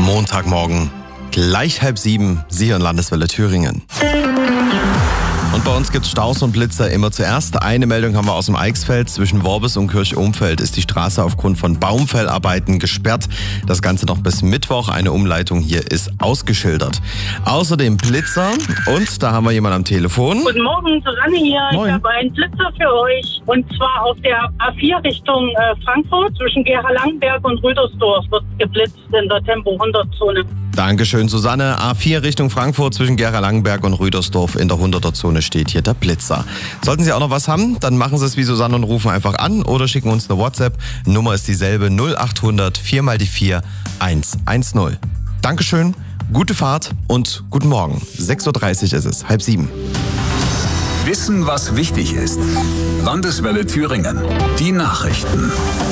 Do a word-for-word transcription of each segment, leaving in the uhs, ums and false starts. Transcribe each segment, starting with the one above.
Montagmorgen, gleich halb sieben, Sie hören Landeswelle Thüringen. Und bei uns gibt's Staus und Blitzer immer zuerst. Eine Meldung haben wir aus dem Eichsfeld. Zwischen Worbis und Kirchumfeld ist die Straße aufgrund von Baumfellarbeiten gesperrt. Das Ganze noch bis Mittwoch. Eine Umleitung hier ist ausgeschildert. Außerdem Blitzer. Und da haben wir jemanden am Telefon. Guten Morgen, Susanne hier. Moin. Ich habe einen Blitzer für euch. Und zwar auf der A vier Richtung äh, Frankfurt. Zwischen Gera-Langenberg und Rüdersdorf wird geblitzt in der Tempo hundert Zone. Dankeschön, Susanne. A vier Richtung Frankfurt zwischen Gera-Langenberg und Rüdersdorf in der hunderter Zone steht hier der Blitzer. Sollten Sie auch noch was haben, dann machen Sie es wie Susanne und rufen einfach an oder schicken uns eine WhatsApp. Nummer ist dieselbe null acht hundert vier mal die vier eins eins null. Dankeschön, gute Fahrt und guten Morgen. sechs Uhr dreißig ist es, halb sieben. Wissen, was wichtig ist. Landeswelle Thüringen. Die Nachrichten.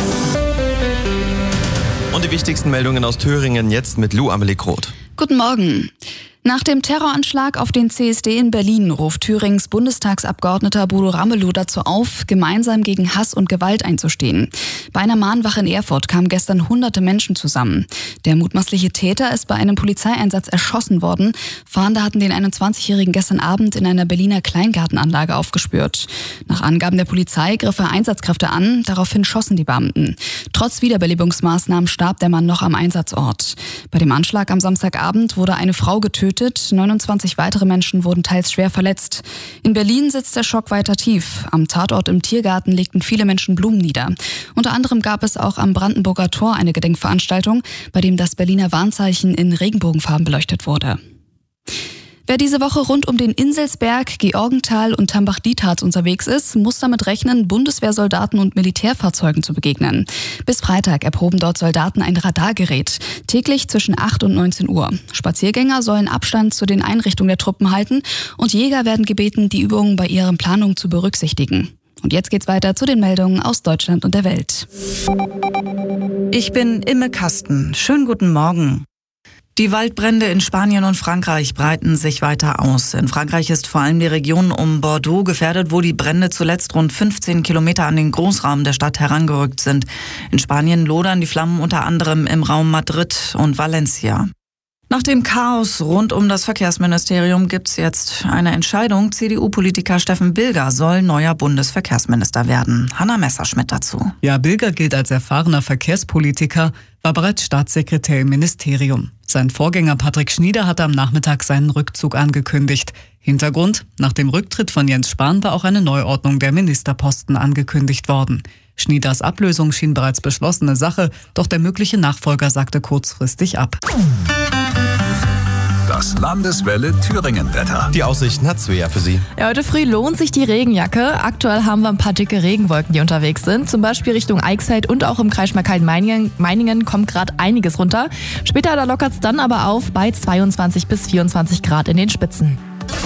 Und die wichtigsten Meldungen aus Thüringen jetzt mit Lou Amelie Groth. Guten Morgen. Nach dem Terroranschlag auf den C S D in Berlin ruft Thürings Bundestagsabgeordneter Bodo Ramelow dazu auf, gemeinsam gegen Hass und Gewalt einzustehen. Bei einer Mahnwache in Erfurt kamen gestern hunderte Menschen zusammen. Der mutmaßliche Täter ist bei einem Polizeieinsatz erschossen worden. Fahnder hatten den einundzwanzigjährigen gestern Abend in einer Berliner Kleingartenanlage aufgespürt. Nach Angaben der Polizei griff er Einsatzkräfte an, daraufhin schossen die Beamten. Trotz Wiederbelebungsmaßnahmen starb der Mann noch am Einsatzort. Bei dem Anschlag am Samstagabend wurde eine Frau getötet. neunundzwanzig weitere Menschen wurden teils schwer verletzt. In Berlin sitzt der Schock weiter tief. Am Tatort im Tiergarten legten viele Menschen Blumen nieder. Unter anderem gab es auch am Brandenburger Tor eine Gedenkveranstaltung, bei dem das Berliner Warnzeichen in Regenbogenfarben beleuchtet wurde. Wer diese Woche rund um den Inselsberg, Georgenthal und Tambach-Dietharz unterwegs ist, muss damit rechnen, Bundeswehrsoldaten und Militärfahrzeugen zu begegnen. Bis Freitag erproben dort Soldaten ein Radargerät, täglich zwischen acht und neunzehn Uhr. Spaziergänger sollen Abstand zu den Einrichtungen der Truppen halten und Jäger werden gebeten, die Übungen bei ihren Planungen zu berücksichtigen. Und jetzt geht's weiter zu den Meldungen aus Deutschland und der Welt. Ich bin Imme Kasten. Schönen guten Morgen. Die Waldbrände in Spanien und Frankreich breiten sich weiter aus. In Frankreich ist vor allem die Region um Bordeaux gefährdet, wo die Brände zuletzt rund fünfzehn Kilometer an den Großraum der Stadt herangerückt sind. In Spanien lodern die Flammen unter anderem im Raum Madrid und Valencia. Nach dem Chaos rund um das Verkehrsministerium gibt's jetzt eine Entscheidung. C D U-Politiker Steffen Bilger soll neuer Bundesverkehrsminister werden. Hanna Messerschmidt dazu. Ja, Bilger gilt als erfahrener Verkehrspolitiker, war bereits Staatssekretär im Ministerium. Sein Vorgänger Patrick Schnieder hatte am Nachmittag seinen Rückzug angekündigt. Hintergrund: Nach dem Rücktritt von Jens Spahn war auch eine Neuordnung der Ministerposten angekündigt worden. Schnieders Ablösung schien bereits beschlossene Sache, doch der mögliche Nachfolger sagte kurzfristig ab. Das Landeswelle Thüringen-Wetter. Die Aussichten hat Svea für Sie. Ja, heute früh lohnt sich die Regenjacke. Aktuell haben wir ein paar dicke Regenwolken, die unterwegs sind. Zum Beispiel Richtung Eichsfeld und auch im Kreis Schmalkalden-Meiningen Meiningen kommt gerade einiges runter. Später da lockert es dann aber auf bei zweiundzwanzig bis vierundzwanzig Grad in den Spitzen.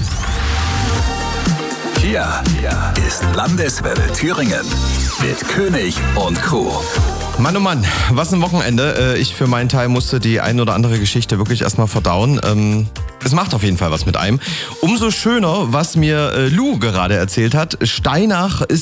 Hier ist Landeswelle Thüringen mit König und Crew. Mann, oh Mann, was ein Wochenende. Ich für meinen Teil musste die ein oder andere Geschichte wirklich erstmal verdauen. Es macht auf jeden Fall was mit einem. Umso schöner, was mir Lou gerade erzählt hat. Steinach ist